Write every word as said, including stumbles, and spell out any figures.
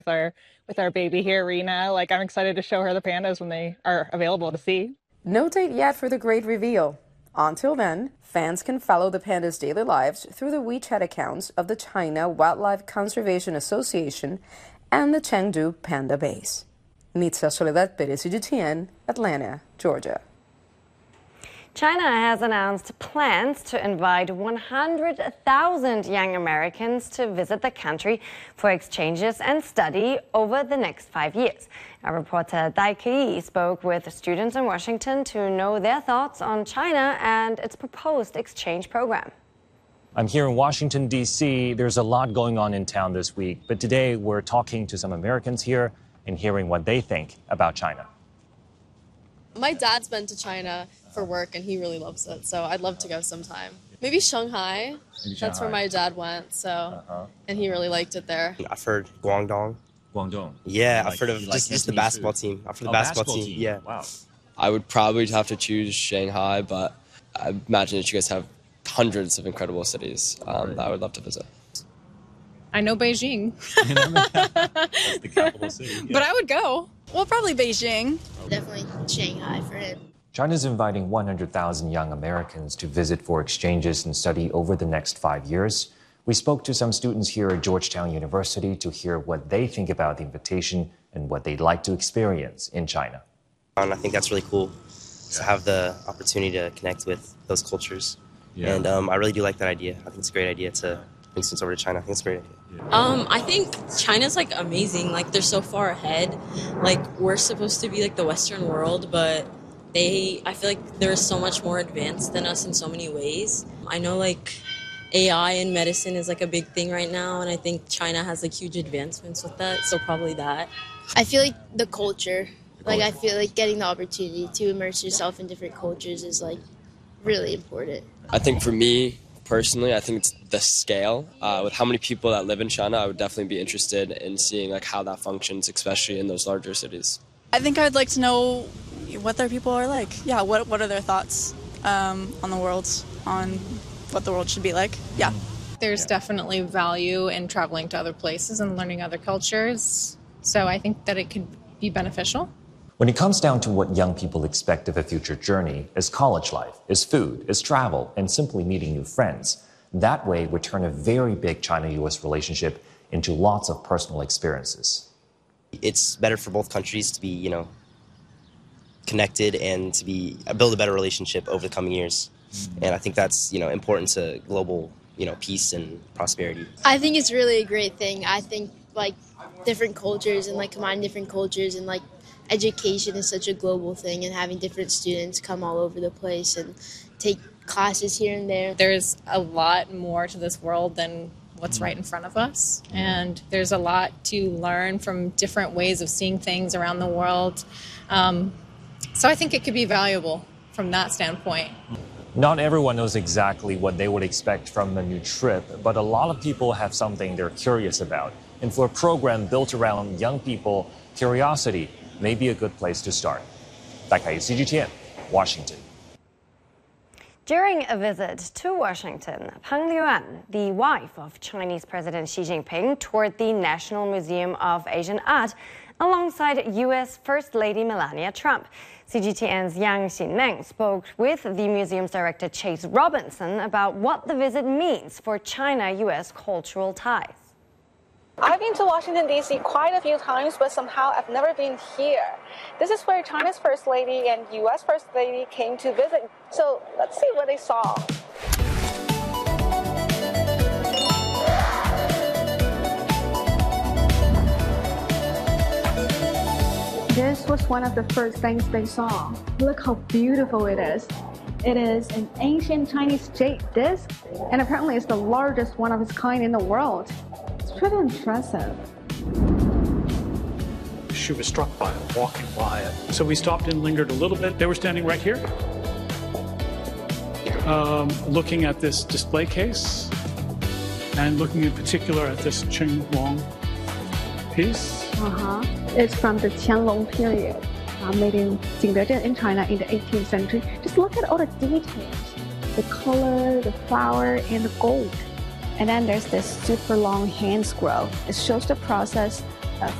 with our with our baby here, Rena. Like, I'm excited to show her the pandas when they are available to see. No date yet for the great reveal. Until then, fans can follow the pandas' daily lives through the WeChat accounts of the China Wildlife Conservation Association and the Chengdu Panda Base. Nitza Soledad Perez, C G T N, Atlanta, Georgia. China has announced plans to invite one hundred thousand young Americans to visit the country for exchanges and study over the next five years. Our reporter Dai Kei spoke with students in Washington to know their thoughts on China and its proposed exchange program. I'm here in Washington, D C There's a lot going on in town this week, but today we're talking to some Americans here and hearing what they think about China. My dad's been to China for work and he really loves it, so I'd love to go sometime. Maybe Shanghai. Maybe That's Shanghai. Where my dad went, so uh-huh. and he really liked it there. I've heard Guangdong. Guangdong. Yeah, like, I've heard of like just, just the basketball food. team. I've heard oh, the basketball, basketball team. team. Yeah. Wow. I would probably have to choose Shanghai, but I imagine that you guys have hundreds of incredible cities um, right. that I would love to visit. I know Beijing. That's the capital city. Yeah. But I would go. Well, probably Beijing. Definitely Shanghai for him. China's inviting one hundred thousand young Americans to visit for exchanges and study over the next five years. We spoke to some students here at Georgetown University to hear what they think about the invitation and what they'd like to experience in China. And I think that's really cool to have the opportunity to connect with those cultures. Yeah. And um, I really do like that idea. I think it's a great idea to bring students over to China. I think it's a great idea. Um, I think China's like amazing. Like they're so far ahead. Like we're supposed to be like the Western world, but they, I feel like they're so much more advanced than us in so many ways. I know like A I in medicine is like a big thing right now, and I think China has like huge advancements with that, so probably that. I feel like the culture, like I feel like getting the opportunity to immerse yourself in different cultures is like really important. I think for me personally, I think it's the scale. Uh, with how many people that live in China, I would definitely be interested in seeing like how that functions, especially in those larger cities. I think I'd like to know what their people are like. Yeah, what what are their thoughts um, on the world, on what the world should be like. Yeah. There's definitely value in traveling to other places and learning other cultures. So I think that it could be beneficial. When it comes down to what young people expect of a future journey, is college life, is food, is travel, and simply meeting new friends. That way, we turn a very big China-U S relationship into lots of personal experiences. It's better for both countries to be, you know, connected and to be build a better relationship over the coming years. Mm-hmm. And I think that's, you know, important to global, you know, peace and prosperity. I think it's really a great thing. I think like different cultures and like combining different cultures and like education is such a global thing, and having different students come all over the place and take classes here and there. There's a lot more to this world than what's right in front of us, and there's a lot to learn from different ways of seeing things around the world. Um, so I think it could be valuable from that standpoint. Not everyone knows exactly what they would expect from a new trip, but a lot of people have something they're curious about. And for a program built around young people, curiosity may be a good place to start. C G T N, Washington. During a visit to Washington, Peng Liyuan, the wife of Chinese President Xi Jinping, toured the National Museum of Asian Art alongside U S First Lady Melania Trump. C G T N's Yang Xinmeng spoke with the museum's director Chase Robinson about what the visit means for China-U S cultural ties. I've been to Washington, D C quite a few times, but somehow I've never been here. This is where China's First Lady and U S First Lady came to visit. So let's see what they saw. This was one of the first things they saw. Look how beautiful it is. It is an ancient Chinese jade disc, and apparently it's the largest one of its kind in the world. It's pretty impressive. She was struck by it, walking by it. So we stopped and lingered a little bit. They were standing right here, um, looking at this display case, and looking in particular at this Qing Wang piece. Uh-huh. It's from the Qianlong period, uh, made in Jingdezhen in China in the eighteenth century. Just look at all the details, the color, the flower, and the gold. And then there's this super long hand scroll. It shows the process